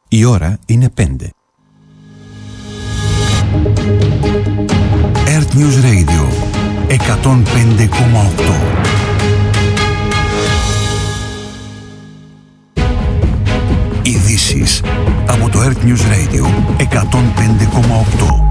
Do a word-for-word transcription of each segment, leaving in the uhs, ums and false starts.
Η ώρα είναι πέντε. Earth News Radio εκατόν πέντε κόμμα οκτώ. Ειδήσεις από το Earth News Radio εκατόν πέντε κόμμα οκτώ.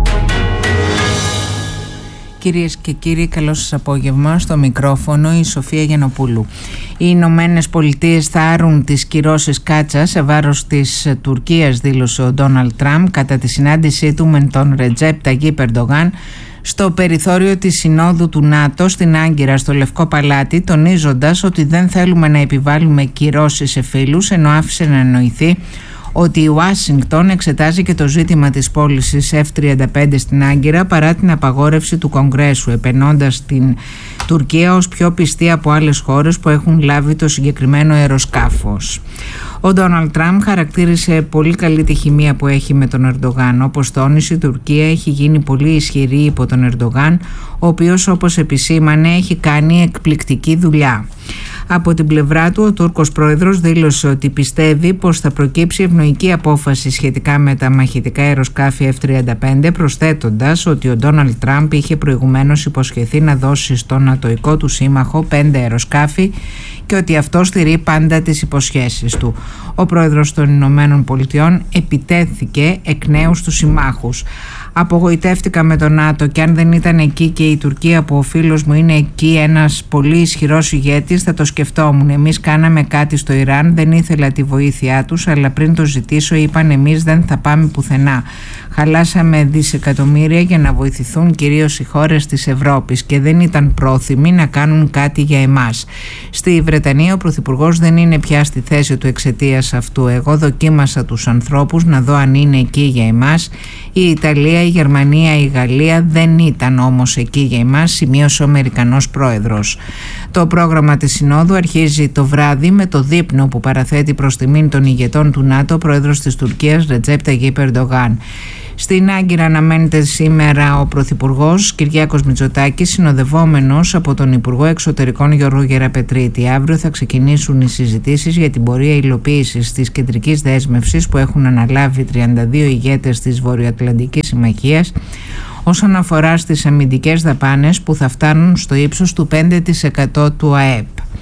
Κυρίες και κύριοι, καλό σας απόγευμα. Στο μικρόφωνο η Σοφία Γιαννοπούλου. Οι Ηνωμένες Πολιτείες θα άρουν τις κυρώσεις κάτσα σε βάρος της Τουρκίας, δήλωσε ο Ντόναλντ Τραμπ κατά τη συνάντησή του με τον Ρετζέπ Ταγίπ Ερντογάν στο περιθώριο της Συνόδου του ΝΑΤΟ στην Άγκυρα στο Λευκό Παλάτι, τονίζοντας ότι δεν θέλουμε να επιβάλλουμε κυρώσεις σε φίλους, ενώ άφησε να εννοηθεί ότι η Ουάσιγκτον εξετάζει και το ζήτημα της πώλησης εφ τριάντα πέντε στην Άγκυρα παρά την απαγόρευση του Κογκρέσου, επενώντας την Τουρκία ως πιο πιστή από άλλες χώρες που έχουν λάβει το συγκεκριμένο αεροσκάφος. Ο Ντόναλντ Τραμπ χαρακτήρισε πολύ καλή τη χημεία που έχει με τον Ερντογάν. Όπως τόνισε, η Τουρκία έχει γίνει πολύ ισχυρή υπό τον Ερντογάν, ο οποίος, όπως επισήμανε, έχει κάνει εκπληκτική δουλειά. Από την πλευρά του, ο Τούρκος πρόεδρος δήλωσε ότι πιστεύει πως θα προκύψει ευνοϊκή απόφαση σχετικά με τα μαχητικά αεροσκάφη εφ τριάντα πέντε, προσθέτοντας ότι ο Ντόναλντ Τραμπ είχε προηγουμένως υποσχεθεί να δώσει στον νατοϊκό του σύμμαχο πέντε αεροσκάφη και ότι αυτό στηρεί πάντα τις υποσχέσεις του. Ο πρόεδρος των Ηνωμένων Πολιτειών επιτέθηκε εκ νέου στους συμμάχους. Απογοητεύτηκα με το ΝΑΤΟ και αν δεν ήταν εκεί και η Τουρκία που ο φίλος μου είναι εκεί ένας πολύ ισχυρός ηγέτης θα το σκεφτόμουν. Εμείς κάναμε κάτι στο Ιράν, δεν ήθελα τη βοήθειά τους, αλλά πριν το ζητήσω είπαν εμείς δεν θα πάμε πουθενά. Χαλάσαμε δισεκατομμύρια για να βοηθηθούν κυρίως οι χώρες της Ευρώπης και δεν ήταν πρόθυμοι να κάνουν κάτι για εμάς. Στη Βρετανία ο Πρωθυπουργός δεν είναι πια στη θέση του εξαιτίας αυτού. Εγώ δοκίμασα τους ανθρώπους να δω αν είναι εκεί για εμάς. Η Ιταλία, η Γερμανία, η Γαλλία δεν ήταν όμως εκεί για εμάς, σημείωσε ο Αμερικανός πρόεδρος. Το πρόγραμμα της Συνόδου αρχίζει το βράδυ με το δείπνο που παραθέτει προς τιμήν των ηγετών του ΝΑΤΟ ο πρόεδρος της Τουρκίας Ρετζέπ Ταγίπ Ερντογάν. Στην Άγκυρα αναμένεται σήμερα ο Πρωθυπουργός Κυριάκος Μητσοτάκης, συνοδευόμενος από τον Υπουργό Εξωτερικών Γιώργο Γεραπετρίτη. Αύριο θα ξεκινήσουν οι συζητήσεις για την πορεία υλοποίησης της κεντρικής δέσμευσης που έχουν αναλάβει τριάντα δύο ηγέτες της Βορειοατλαντικής Συμμαχίας όσον αφορά στις αμυντικές δαπάνες που θα φτάνουν στο ύψος του πέντε τοις εκατό του ΑΕΠ.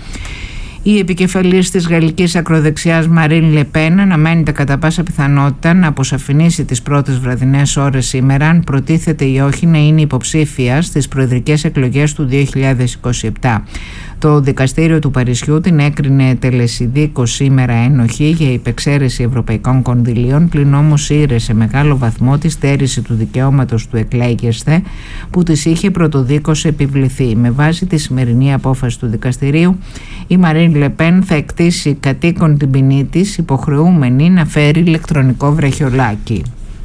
Η επικεφαλής της γαλλικής ακροδεξιάς Μαρίν Λεπέν αναμένεται κατά πάσα πιθανότητα να αποσαφηνίσει τις πρώτες βραδινές ώρες σήμερα αν προτίθεται ή όχι να είναι υποψήφια στις προεδρικές εκλογές του δύο χιλιάδες είκοσι επτά. Το δικαστήριο του Παρισιού την έκρινε τελεσιδίκως σήμερα ένοχη για υπεξαίρεση ευρωπαϊκών κονδυλίων, πλην όμως ήρε σε μεγάλο βαθμό τη στέρηση του δικαιώματος του εκλέγεσθε που της είχε πρωτοδίκως επιβληθεί. Με βάση τη σημερινή απόφαση του δικαστηρίου, η Μαρίν Λεπέν θα εκτίσει κατοίκον την ποινή της, υποχρεούμενη να φέρει ηλεκτρονικό βραχιολάκι.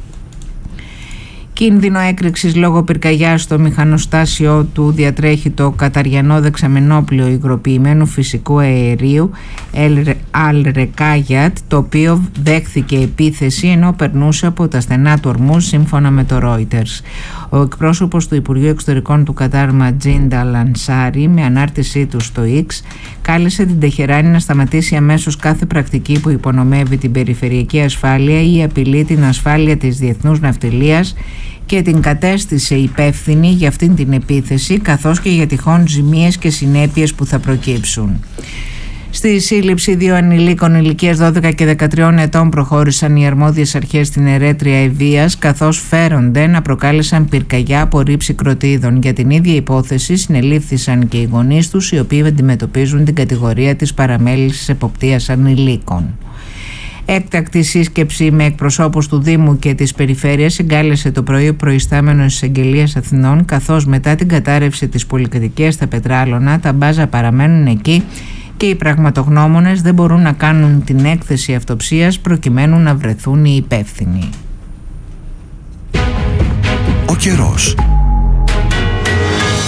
Κίνδυνο έκρηξης λόγω πυρκαγιάς στο μηχανοστάσιο του διατρέχει το καταριανό δεξαμενόπλιο υγροποιημένου φυσικού αερίου Al Rekayat, το οποίο δέχθηκε επίθεση ενώ περνούσε από τα στενά του ορμούς, σύμφωνα με το Reuters. Ο εκπρόσωπος του Υπουργείου Εξωτερικών του Κατάρ, Ματζίντα Αλ Ανσάρι, με ανάρτησή του στο X, κάλεσε την Τεχεράνη να σταματήσει αμέσως κάθε πρακτική που υπονομεύει την περιφερειακή ασφάλεια ή απειλεί την ασφάλεια της διεθνούς ναυτιλίας και την κατέστησε υπεύθυνη για αυτήν την επίθεση, καθώς και για τυχόν ζημίες και συνέπειες που θα προκύψουν. Στη σύλληψη δύο ανηλίκων ηλικίας δώδεκα και δεκατρία ετών προχώρησαν οι αρμόδιες αρχές στην Ερέτρια Ευβοίας, καθώς φέρονται να προκάλεσαν πυρκαγιά από ρήψη κροτίδων. Για την ίδια υπόθεση συνελήφθησαν και οι γονείς τους, οι οποίοι αντιμετωπίζουν την κατηγορία της παραμέλησης εποπτείας ανηλίκων. Έκτακτη σύσκεψη με εκπροσώπους του Δήμου και της Περιφέρειας συγκάλεσε το πρωί ο προϊστάμενος εισαγγελίας Αθηνών, καθώς μετά την κατάρρευση της πολυκατοικίας στα Πετράλωνα τα μπάζα παραμένουν εκεί και οι πραγματογνώμονες δεν μπορούν να κάνουν την έκθεση αυτοψίας προκειμένου να βρεθούν οι υπεύθυνοι. Ο καιρός.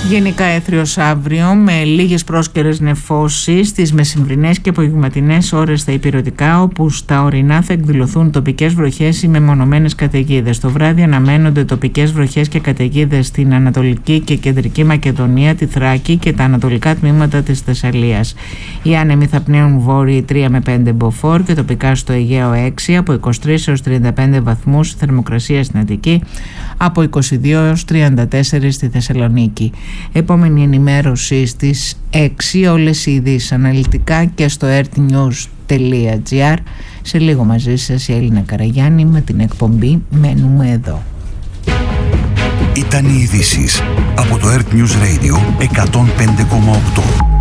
Γενικά έθριος αύριο με λίγες πρόσκαιρες νεφώσεις στις μεσημβρινές και απογευματινές ώρες στα ηπειρωτικά, όπου στα ορεινά θα εκδηλωθούν τοπικές βροχές ή μεμονωμένες καταιγίδες. Το βράδυ αναμένονται τοπικές βροχές και καταιγίδες στην Ανατολική και Κεντρική Μακεδονία, τη Θράκη και τα ανατολικά τμήματα της Θεσσαλίας. Οι άνεμοι θα πνέουν βόρειοι τρία με πέντε μποφόρ και τοπικά στο Αιγαίο έξι, από είκοσι τρεις έως τριάντα πέντε βαθμούς θερμοκρασία στην Αττική, από είκοσι δύο έως τριάντα τέσσερα στη Θεσσαλονίκη. Επόμενη ενημέρωση στις έξι, όλες οι ειδήσεις αναλυτικά και στο ertnews τελεία gr. Σε λίγο μαζί σας η Έλληνα Καραγιάννη με την εκπομπή «Μένουμε εδώ». Ήταν οι ειδήσεις από το Earth News Radio εκατόν πέντε κόμμα οκτώ.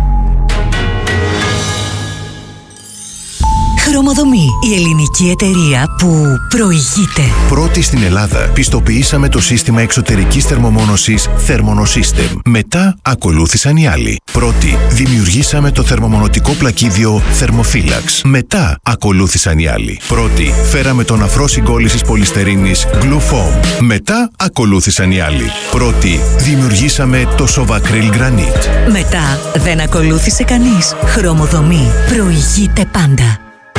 Χρωμοδομή, η ελληνική εταιρεία που προηγείται. Πρώτη στην Ελλάδα, πιστοποιήσαμε το σύστημα εξωτερικής θερμομόνωσης Thermonosystem. Μετά ακολούθησαν οι άλλοι. Πρώτη, δημιουργήσαμε το θερμομονωτικό πλακίδιο Thermophilax. Μετά ακολούθησαν οι άλλοι. Πρώτη, φέραμε τον αφρό συγκόλλησης πολυστερίνης Glufoam. Μετά ακολούθησαν οι άλλοι. Πρώτη, δημιουργήσαμε το Sovacryl Granite. Μετά δεν ακολούθησε κανείς. Χρωμοδομή, προηγείται πάντα.